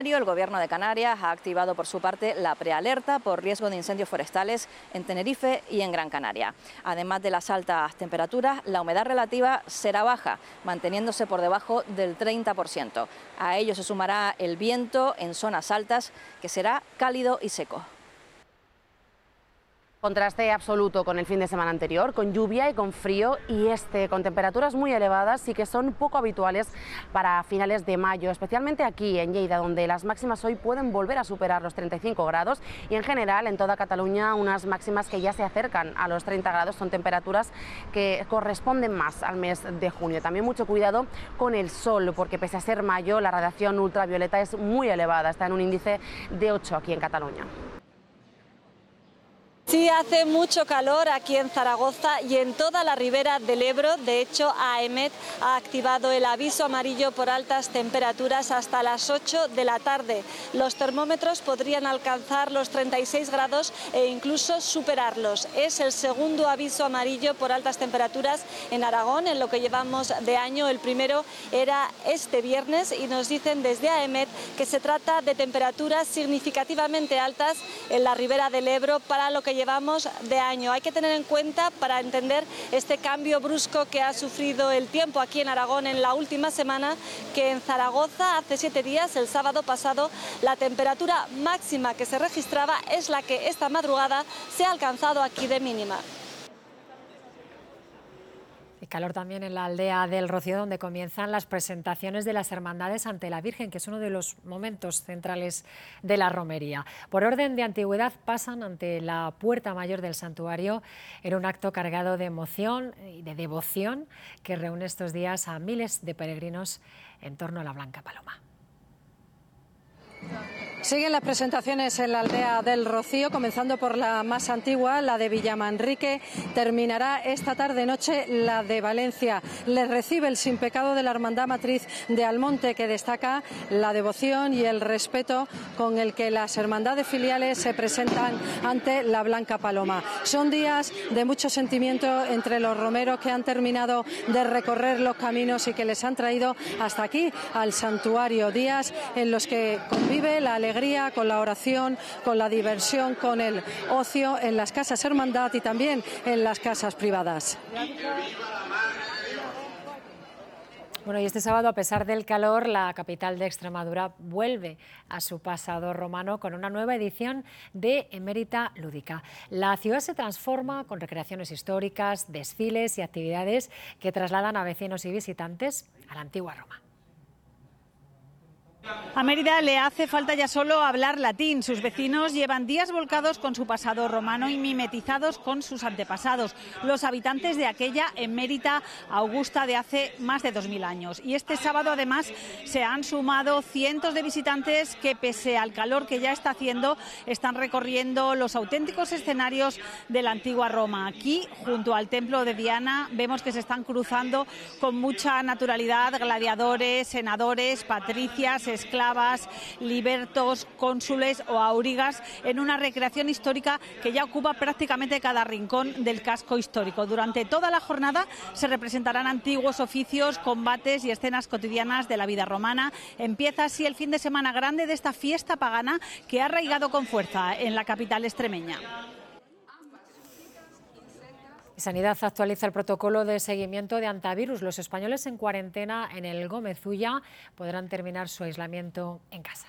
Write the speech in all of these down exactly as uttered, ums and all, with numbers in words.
El Gobierno de Canarias ha activado por su parte la prealerta por riesgo de incendios forestales en Tenerife y en Gran Canaria. Además de las altas temperaturas, la humedad relativa será baja, manteniéndose por debajo del treinta por ciento. A ello se sumará el viento en zonas altas, que será cálido y seco. Contraste absoluto con el fin de semana anterior, con lluvia y con frío, y este con temperaturas muy elevadas y que son poco habituales para finales de mayo, especialmente aquí en Lleida, donde las máximas hoy pueden volver a superar los treinta y cinco grados, y en general en toda Cataluña unas máximas que ya se acercan a los treinta grados. Son temperaturas que corresponden más al mes de junio. También mucho cuidado con el sol, porque pese a ser mayo, la radiación ultravioleta es muy elevada, está en un índice de ocho aquí en Cataluña. Sí, hace mucho calor aquí en Zaragoza y en toda la ribera del Ebro. De hecho, AEMET ha activado el aviso amarillo por altas temperaturas hasta las ocho de la tarde. Los termómetros podrían alcanzar los treinta y seis grados e incluso superarlos. Es el segundo aviso amarillo por altas temperaturas en Aragón en lo que llevamos de año. El primero era este viernes y nos dicen desde AEMET que se trata de temperaturas significativamente altas en la ribera del Ebro para lo que llevamos de año. Hay que tener en cuenta, para entender este cambio brusco que ha sufrido el tiempo aquí en Aragón en la última semana, que en Zaragoza hace siete días, el sábado pasado, la temperatura máxima que se registraba es la que esta madrugada se ha alcanzado aquí de mínima. Y calor también en la aldea del Rocío, donde comienzan las presentaciones de las hermandades ante la Virgen, que es uno de los momentos centrales de la romería. Por orden de antigüedad pasan ante la puerta mayor del santuario en un acto cargado de emoción y de devoción que reúne estos días a miles de peregrinos en torno a la Blanca Paloma. Siguen las presentaciones en la aldea del Rocío, comenzando por la más antigua, la de Villamanrique. Terminará esta tarde-noche la de Valencia. Les recibe el sin pecado de la Hermandad Matriz de Almonte, que destaca la devoción y el respeto con el que las hermandades filiales se presentan ante la Blanca Paloma. Son días de mucho sentimiento entre los romeros que han terminado de recorrer los caminos y que les han traído hasta aquí, al santuario. Días en los que convive la alegría con la oración, con la diversión, con el ocio en las casas hermandad y también en las casas privadas. Bueno, y este sábado, a pesar del calor, la capital de Extremadura vuelve a su pasado romano con una nueva edición de Emérita Lúdica. La ciudad se transforma con recreaciones históricas, desfiles y actividades que trasladan a vecinos y visitantes a la antigua Roma. A Mérida le hace falta ya solo hablar latín. Sus vecinos llevan días volcados con su pasado romano y mimetizados con sus antepasados, los habitantes de aquella Emérita Augusta de hace más de dos mil años. Y este sábado, además, se han sumado cientos de visitantes que, pese al calor que ya está haciendo, están recorriendo los auténticos escenarios de la antigua Roma. Aquí, junto al templo de Diana, vemos que se están cruzando con mucha naturalidad gladiadores, senadores, patricias, esclavas, libertos, cónsules o aurigas, en una recreación histórica que ya ocupa prácticamente cada rincón del casco histórico. Durante toda la jornada se representarán antiguos oficios, combates y escenas cotidianas de la vida romana. Empieza así el fin de semana grande de esta fiesta pagana que ha arraigado con fuerza en la capital extremeña. Sanidad actualiza el protocolo de seguimiento de antivirus. Los españoles en cuarentena en el Gómez Ulla podrán terminar su aislamiento en casa.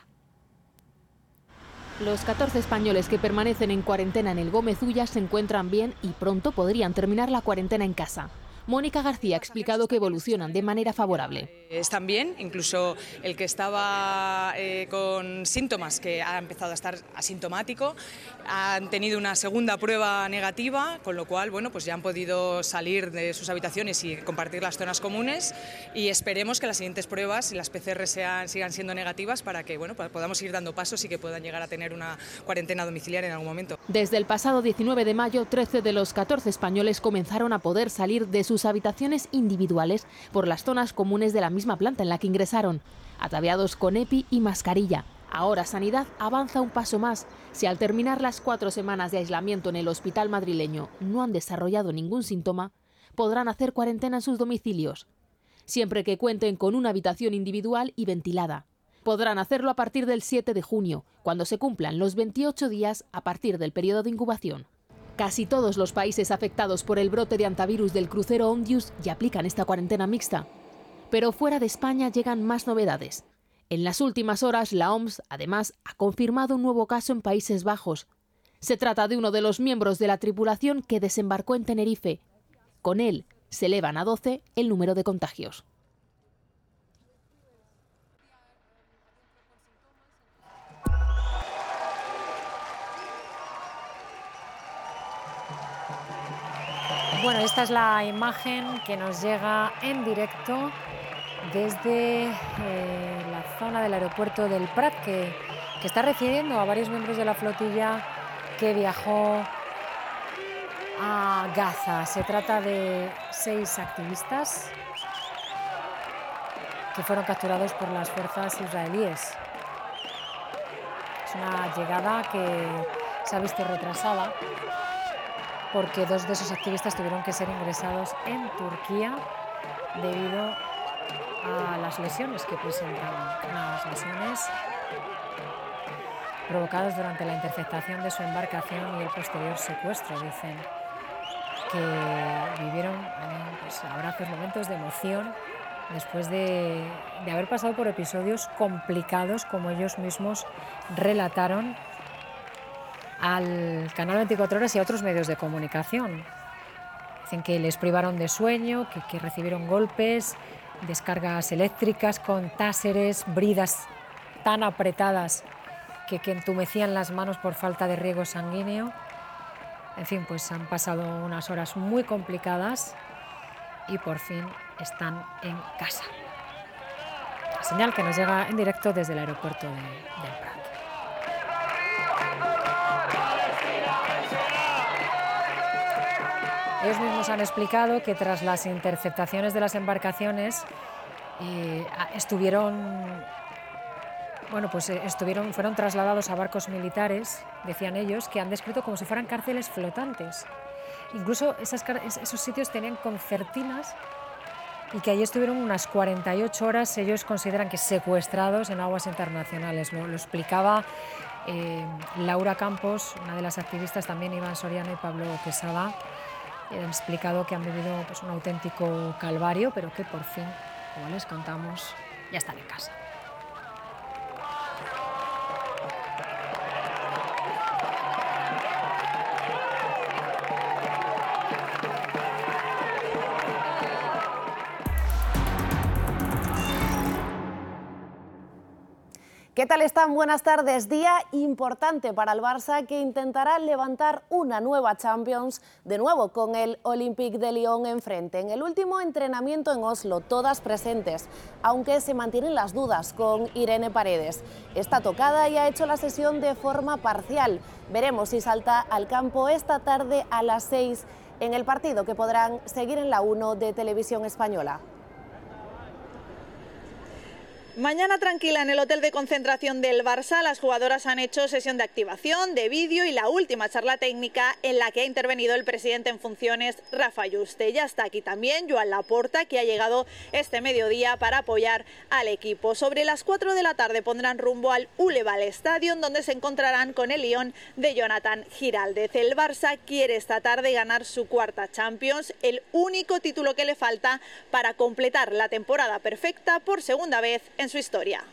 Los catorce españoles que permanecen en cuarentena en el Gómez Ulla se encuentran bien y pronto podrían terminar la cuarentena en casa. Mónica García ha explicado que evolucionan de manera favorable. Están bien, incluso el que estaba eh, con síntomas, que ha empezado a estar asintomático, han tenido una segunda prueba negativa, con lo cual bueno, pues ya han podido salir de sus habitaciones y compartir las zonas comunes, y esperemos que las siguientes pruebas y las P C R sean, sigan siendo negativas para que bueno, podamos ir dando pasos y que puedan llegar a tener una cuarentena domiciliaria en algún momento. Desde el pasado diecinueve de mayo, trece de los catorce españoles comenzaron a poder salir de sus habitaciones individuales por las zonas comunes de la misma planta en la que ingresaron, ataviados con EPI y mascarilla. Ahora Sanidad avanza un paso más. Si al terminar las cuatro semanas de aislamiento en el hospital madrileño no han desarrollado ningún síntoma, podrán hacer cuarentena en sus domicilios, siempre que cuenten con una habitación individual y ventilada. Podrán hacerlo a partir del siete de junio, cuando se cumplan los veintiocho días a partir del periodo de incubación. Casi todos los países afectados por el brote de hantavirus del crucero Ondius ya aplican esta cuarentena mixta. Pero fuera de España llegan más novedades. En las últimas horas, la O M S, además, ha confirmado un nuevo caso en Países Bajos. Se trata de uno de los miembros de la tripulación que desembarcó en Tenerife. Con él, se elevan a doce el número de contagios. Bueno, esta es la imagen que nos llega en directo desde eh, la zona del aeropuerto del Prat, que, que está recibiendo a varios miembros de la flotilla que viajó a Gaza. Se trata de seis activistas que fueron capturados por las fuerzas israelíes. Es una llegada que se ha visto retrasada porque dos de esos activistas tuvieron que ser ingresados en Turquía debido a las lesiones que presentaban, unas lesiones provocadas durante la interceptación de su embarcación y el posterior secuestro. Dicen que vivieron eh, pues, abrazos, momentos de emoción después de, de haber pasado por episodios complicados, como ellos mismos relataron al canal veinticuatro horas y a otros medios de comunicación. Dicen que les privaron de sueño, que, que recibieron golpes, descargas eléctricas con táseres, bridas tan apretadas que, que entumecían las manos por falta de riego sanguíneo. En fin, pues han pasado unas horas muy complicadas y por fin están en casa. La señal que nos llega en directo desde el aeropuerto de, del Prat. Ellos mismos han explicado que tras las interceptaciones de las embarcaciones eh, estuvieron, bueno, pues estuvieron, fueron trasladados a barcos militares, decían ellos, que han descrito como si fueran cárceles flotantes. Incluso esas, esos sitios tenían concertinas y que allí estuvieron unas cuarenta y ocho horas, ellos consideran que secuestrados en aguas internacionales. Lo, lo explicaba eh, Laura Campos, una de las activistas, también Iván Soriano y Pablo Quesada. Han explicado que han vivido pues, un auténtico calvario, pero que por fin, como les contamos, ya están en casa. ¿Qué tal están? Buenas tardes. Día importante para el Barça, que intentará levantar una nueva Champions, de nuevo con el Olympique de Lyon enfrente. En el último entrenamiento en Oslo, todas presentes, aunque se mantienen las dudas con Irene Paredes. Está tocada y ha hecho la sesión de forma parcial. Veremos si salta al campo esta tarde a las seis en el partido que podrán seguir en la uno de Televisión Española. Mañana tranquila en el hotel de concentración del Barça, las jugadoras han hecho sesión de activación, de vídeo y la última charla técnica en la que ha intervenido el presidente en funciones, Rafa Yuste. Ya está aquí también Joan Laporta, que ha llegado este mediodía para apoyar al equipo. Sobre las cuatro de la tarde pondrán rumbo al Uleval Stadium, donde se encontrarán con el Lyon de Jonathan Giraldez. El Barça quiere esta tarde ganar su cuarta Champions, el único título que le falta para completar la temporada perfecta por segunda vez en su historia.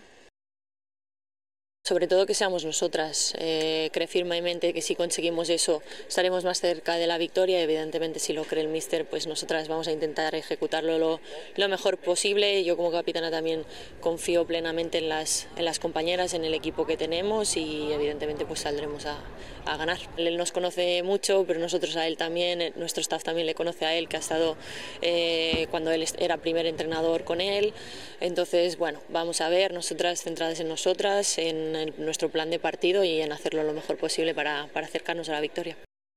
Sobre todo que seamos nosotras. Eh, creo firmemente que si conseguimos eso estaremos más cerca de la victoria. Evidentemente, si lo cree el míster, pues nosotras vamos a intentar ejecutarlo lo, lo mejor posible. Yo como capitana también confío plenamente en las, en las compañeras, en el equipo que tenemos y evidentemente pues saldremos a, a ganar. Él nos conoce mucho, pero nosotros a él también, nuestro staff también le conoce a él, que ha estado eh, cuando él era primer entrenador con él. Entonces, bueno, vamos a ver, nosotras centradas en nosotras, en en nuestro plan de partido y en hacerlo lo mejor posible para, para acercarnos a la victoria.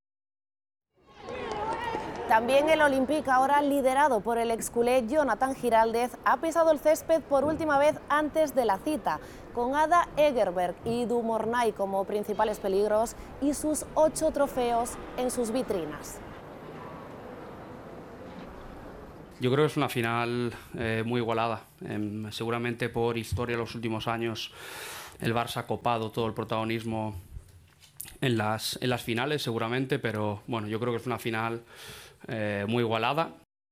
También el Olympique, ahora liderado por el exculé Jonathan Giraldez, ha pisado el césped por última vez antes de la cita, con Ada Egerberg y Du Mornay como principales peligros y sus ocho trofeos en sus vitrinas. Yo creo que es una final eh, muy igualada. Eh, seguramente por historia los últimos años el Barça ha copado todo el protagonismo en las, en las finales, seguramente, pero bueno, yo creo que es una final eh, muy igualada.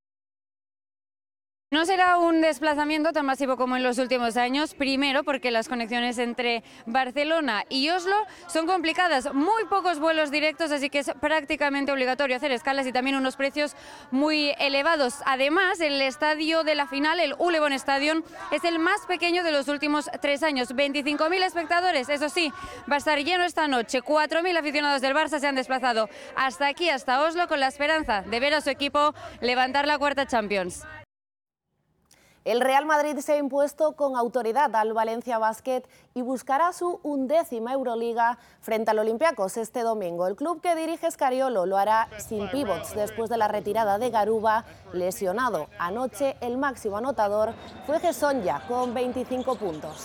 No será un desplazamiento tan masivo como en los últimos años, primero porque las conexiones entre Barcelona y Oslo son complicadas, muy pocos vuelos directos, así que es prácticamente obligatorio hacer escalas y también unos precios muy elevados. Además, el estadio de la final, el Ullevaal Stadion, es el más pequeño de los últimos tres años, veinticinco mil espectadores, eso sí, va a estar lleno esta noche, cuatro mil aficionados del Barça se han desplazado hasta aquí, hasta Oslo, con la esperanza de ver a su equipo levantar la cuarta Champions. El Real Madrid se ha impuesto con autoridad al Valencia Basket y buscará su undécima Euroliga frente al Olympiacos este domingo. El club que dirige Scariolo lo hará sin pivots después de la retirada de Garuba, lesionado. Anoche el máximo anotador fue Gesonja con veinticinco puntos.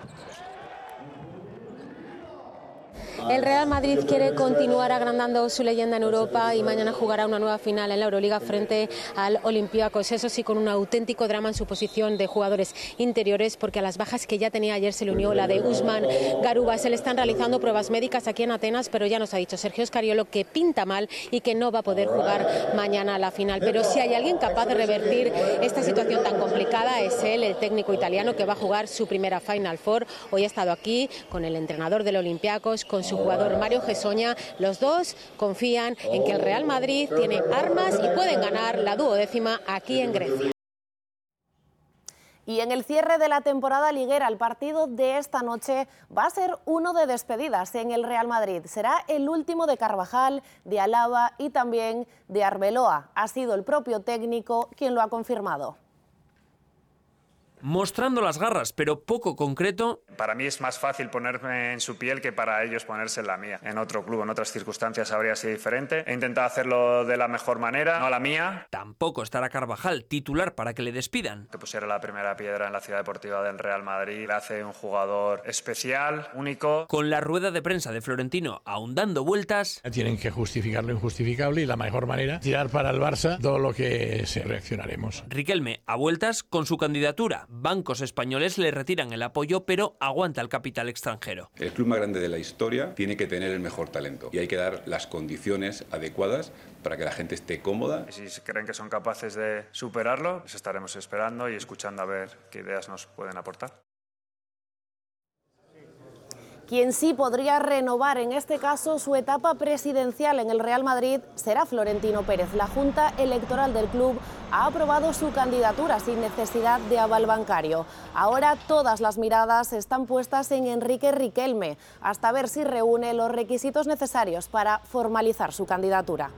El Real Madrid quiere continuar agrandando su leyenda en Europa y mañana jugará una nueva final en la Euroliga frente al Olympiacos. Eso sí, con un auténtico drama en su posición de jugadores interiores, porque a las bajas que ya tenía ayer se le unió la de Usman Garuba. Se le están realizando pruebas médicas aquí en Atenas, pero ya nos ha dicho Sergio Scariolo que pinta mal y que no va a poder jugar mañana a la final. Pero si hay alguien capaz de revertir esta situación tan complicada es él, el técnico italiano, que va a jugar su primera Final Four. Hoy ha estado aquí con el entrenador del Olympiacos, con su jugador Mario Gesonja. Los dos confían en que el Real Madrid tiene armas y pueden ganar la duodécima aquí en Grecia. Y en el cierre de la temporada liguera, el partido de esta noche va a ser uno de despedidas en el Real Madrid. Será el último de Carvajal, de Alaba y también de Arbeloa. Ha sido el propio técnico quien lo ha confirmado. Mostrando las garras, pero poco concreto. Para mí es más fácil ponerme en su piel que para ellos ponerse en la mía. En otro club, en otras circunstancias habría sido diferente. He intentado hacerlo de la mejor manera, no la mía. Tampoco estará Carvajal, titular para que le despidan. Que pusiera la primera piedra en la ciudad deportiva del Real Madrid. Le hace un jugador especial, único. Con la rueda de prensa de Florentino aún dando vueltas. Tienen que justificar lo injustificable y la mejor manera, tirar para el Barça todo lo que se reaccionaremos. Riquelme a vueltas con su candidatura. Bancos españoles le retiran el apoyo, pero aguanta el capital extranjero. El club más grande de la historia tiene que tener el mejor talento y hay que dar las condiciones adecuadas para que la gente esté cómoda. Y si creen que son capaces de superarlo, pues estaremos esperando y escuchando a ver qué ideas nos pueden aportar. Quien sí podría renovar en este caso su etapa presidencial en el Real Madrid será Florentino Pérez. La Junta Electoral del club ha aprobado su candidatura sin necesidad de aval bancario. Ahora todas las miradas están puestas en Enrique Riquelme, hasta ver si reúne los requisitos necesarios para formalizar su candidatura.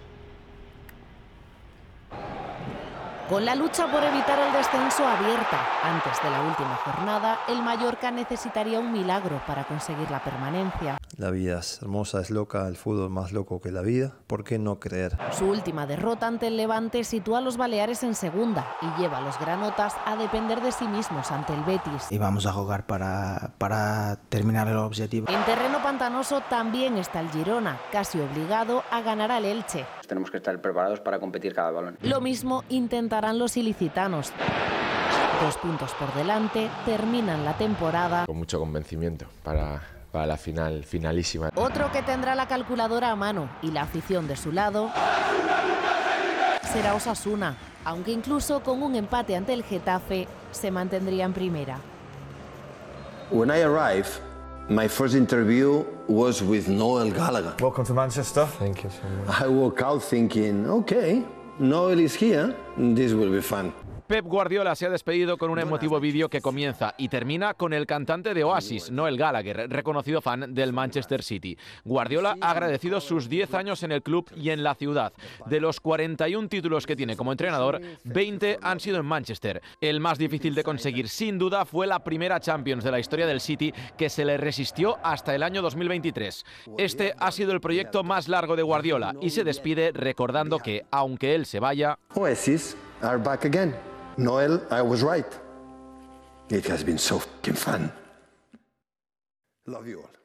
Con la lucha por evitar el descenso abierta antes de la última jornada, el Mallorca necesitaría un milagro para conseguir la permanencia. La vida es hermosa, es loca, el fútbol más loco que la vida. ¿Por qué no creer? Su última derrota ante el Levante sitúa a los Baleares en segunda y lleva a los granotas a depender de sí mismos ante el Betis. Y vamos a jugar para, para terminar el objetivo. En terreno pantanoso también está el Girona, casi obligado a ganar al Elche. Tenemos que estar preparados para competir cada balón. Lo mismo intentarán los ilicitanos. Dos puntos por delante, terminan la temporada con mucho convencimiento para, para la final finalísima. Otro que tendrá la calculadora a mano y la afición de su lado será Osasuna, aunque incluso con un empate ante el Getafe se mantendría en primera. When I arrived, my first interview was with Noel Gallagher. Welcome to Manchester. Thank you so much. I woke out thinking, okay, Noel is here, this will be fun. Pep Guardiola se ha despedido con un emotivo vídeo que comienza y termina con el cantante de Oasis, Noel Gallagher, reconocido fan del Manchester City. Guardiola ha agradecido sus diez años en el club y en la ciudad. De los cuarenta y un títulos que tiene como entrenador, veinte han sido en Manchester. El más difícil de conseguir, sin duda, fue la primera Champions de la historia del City, que se le resistió hasta el año dos mil veintitrés. Este ha sido el proyecto más largo de Guardiola y se despide recordando que, aunque él se vaya, Oasis are back again. Noel, I was right. It has been so fucking fun. Love you all.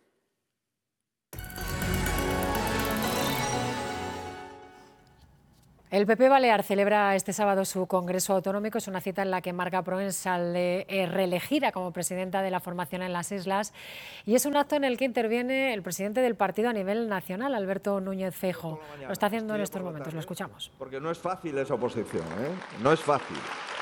El P P Balear celebra este sábado su Congreso Autonómico. Es una cita en la que Marga Proens sale reelegida como presidenta de la formación en las islas. Y es un acto en el que interviene el presidente del partido a nivel nacional, Alberto Núñez Feijóo. Lo está haciendo en estos momentos, lo escuchamos. Porque no es fácil esa oposición, ¿eh? No es fácil.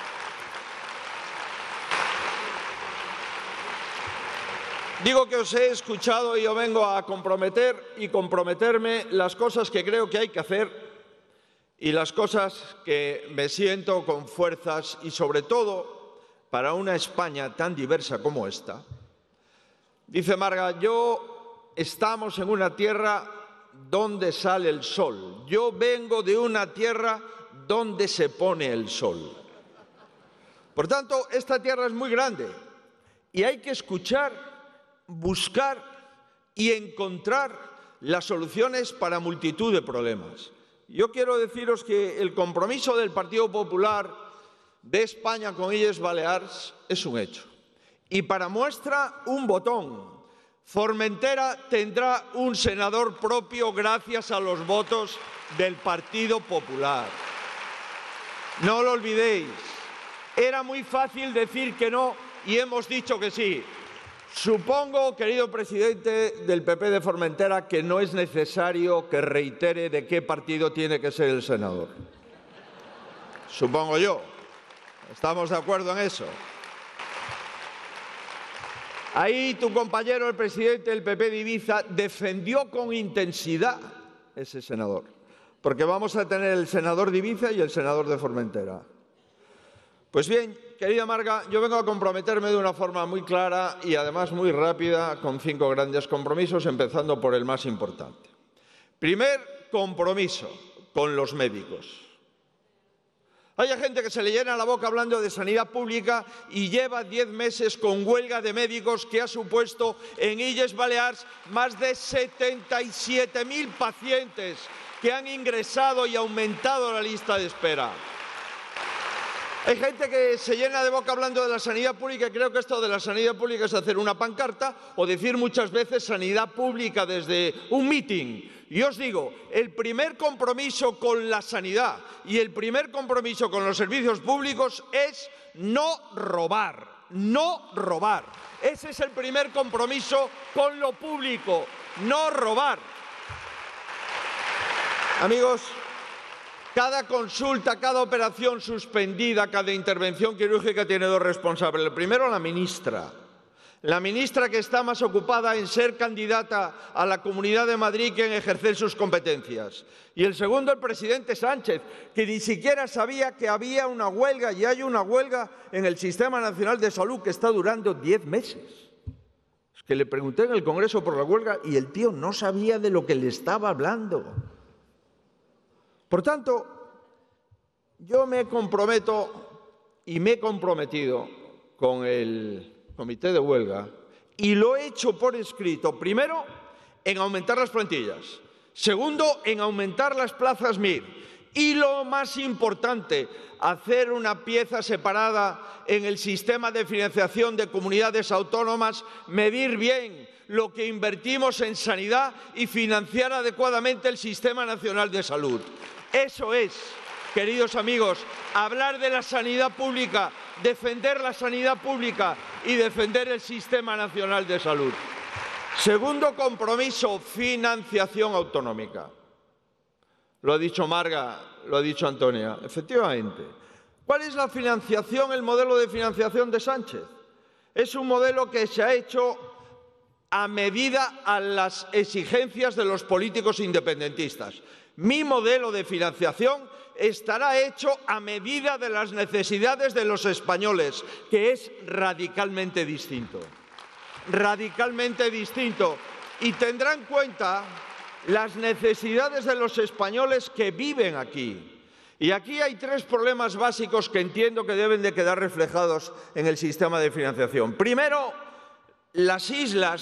Digo que os he escuchado y yo vengo a comprometer y comprometerme las cosas que creo que hay que hacer y las cosas que me siento con fuerzas y, sobre todo, para una España tan diversa como esta. Dice Marga, yo estamos en una tierra donde sale el sol. Yo vengo de una tierra donde se pone el sol. Por tanto, esta tierra es muy grande y hay que escuchar, buscar y encontrar las soluciones para multitud de problemas. Yo quiero deciros que el compromiso del Partido Popular de España con Illes Balears es un hecho. Y para muestra, un botón. Formentera tendrá un senador propio gracias a los votos del Partido Popular. No lo olvidéis. Era muy fácil decir que no y hemos dicho que sí. Supongo, querido presidente del P P de Formentera, que no es necesario que reitere de qué partido tiene que ser el senador. Supongo yo. ¿Estamos de acuerdo en eso? Ahí tu compañero, el presidente del P P de Ibiza, defendió con intensidad ese senador. Porque vamos a tener el senador de Ibiza y el senador de Formentera. Pues bien, querida Marga, yo vengo a comprometerme de una forma muy clara y además muy rápida con cinco grandes compromisos, empezando por el más importante. Primer compromiso con los médicos. Hay gente que se le llena la boca hablando de sanidad pública y lleva diez meses con huelga de médicos que ha supuesto en Illes Balears más de setenta y siete mil pacientes que han ingresado y aumentado la lista de espera. Hay gente que se llena de boca hablando de la sanidad pública y creo que esto de la sanidad pública es hacer una pancarta o decir muchas veces sanidad pública desde un mitin. Y os digo, el primer compromiso con la sanidad y el primer compromiso con los servicios públicos es no robar, no robar. Ese es el primer compromiso con lo público, no robar. Amigos, cada consulta, cada operación suspendida, cada intervención quirúrgica tiene dos responsables. El primero, la ministra. La ministra que está más ocupada en ser candidata a la Comunidad de Madrid que en ejercer sus competencias. Y el segundo, el presidente Sánchez, que ni siquiera sabía que había una huelga y hay una huelga en el Sistema Nacional de Salud que está durando diez meses. Es que le pregunté en el Congreso por la huelga y el tío no sabía de lo que le estaba hablando. Por tanto, yo me comprometo y me he comprometido con el comité de huelga y lo he hecho por escrito, primero, en aumentar las plantillas, segundo, en aumentar las plazas M I R y lo más importante, hacer una pieza separada en el sistema de financiación de comunidades autónomas, medir bien lo que invertimos en sanidad y financiar adecuadamente el Sistema Nacional de Salud. Eso es, queridos amigos, hablar de la sanidad pública, defender la sanidad pública y defender el Sistema Nacional de Salud. Segundo compromiso, financiación autonómica. Lo ha dicho Marga, lo ha dicho Antonia. Efectivamente. ¿Cuál es la financiación, el modelo de financiación de Sánchez? Es un modelo que se ha hecho a medida a las exigencias de los políticos independentistas. Mi modelo de financiación estará hecho a medida de las necesidades de los españoles, que es radicalmente distinto. Radicalmente distinto. Y tendrá en cuenta las necesidades de los españoles que viven aquí. Y aquí hay tres problemas básicos que entiendo que deben de quedar reflejados en el sistema de financiación. Primero, las islas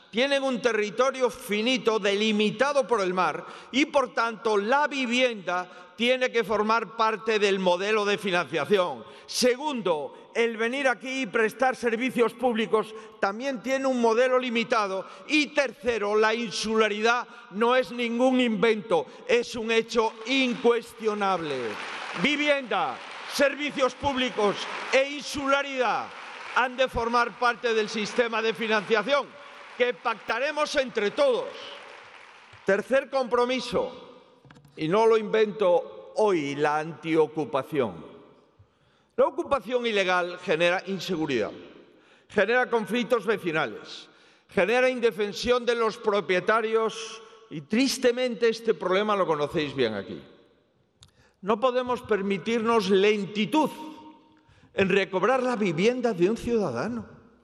tienen un territorio finito delimitado por el mar y, por tanto, la vivienda tiene que formar parte del modelo de financiación. Segundo, el venir aquí y prestar servicios públicos también tiene un modelo limitado. Y tercero, la insularidad no es ningún invento, es un hecho incuestionable. Vivienda, servicios públicos e insularidad han de formar parte del sistema de financiación que pactaremos entre todos. Tercer compromiso, y no lo invento hoy, la antiocupación. La ocupación ilegal genera inseguridad, genera conflictos vecinales, genera indefensión de los propietarios y, tristemente, este problema lo conocéis bien aquí. No podemos permitirnos lentitud en recobrar la vivienda de un ciudadano.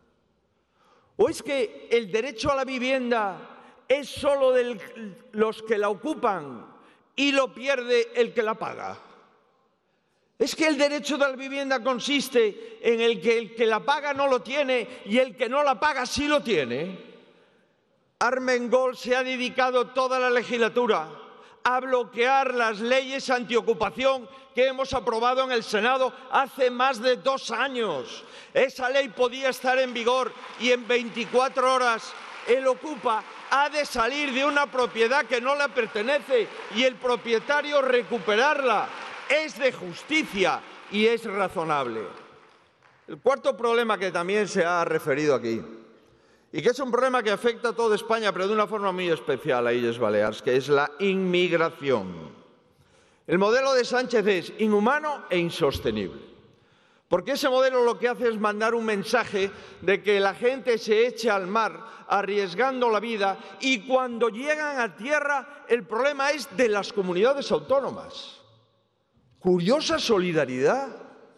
¿O es que el derecho a la vivienda es solo de los que la ocupan y lo pierde el que la paga? ¿Es que el derecho de la vivienda consiste en el que el que la paga no lo tiene y el que no la paga sí lo tiene? Armengol se ha dedicado toda la legislatura a bloquear las leyes antiocupación que hemos aprobado en el Senado hace más de dos años. Esa ley podía estar en vigor y en veinticuatro horas el ocupa ha de salir de una propiedad que no le pertenece y el propietario recuperarla. Es de justicia y es razonable. El cuarto problema que también se ha referido aquí, y que es un problema que afecta a toda España, pero de una forma muy especial a Illes Balears, que es la inmigración. El modelo de Sánchez es inhumano e insostenible, porque ese modelo lo que hace es mandar un mensaje de que la gente se eche al mar arriesgando la vida y cuando llegan a tierra el problema es de las comunidades autónomas. Curiosa solidaridad.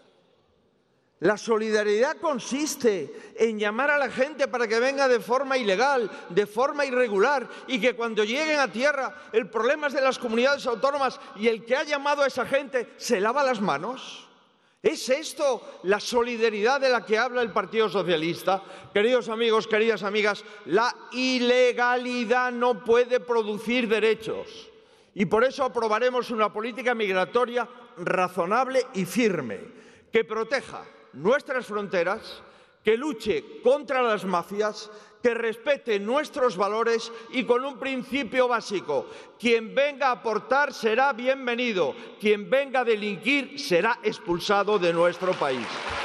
La solidaridad consiste en llamar a la gente para que venga de forma ilegal, de forma irregular, y que cuando lleguen a tierra el problema es de las comunidades autónomas y el que ha llamado a esa gente se lava las manos. ¿Es esto la solidaridad de la que habla el Partido Socialista? Queridos amigos, queridas amigas, la ilegalidad no puede producir derechos. Y por eso aprobaremos una política migratoria razonable y firme, que proteja nuestras fronteras, que luche contra las mafias, que respete nuestros valores y con un principio básico: quien venga a aportar será bienvenido, quien venga a delinquir será expulsado de nuestro país.